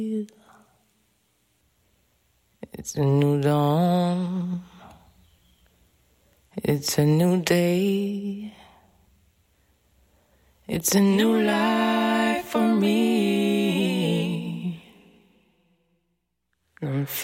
It's a new dawn. It's a new day. It's a new life for me.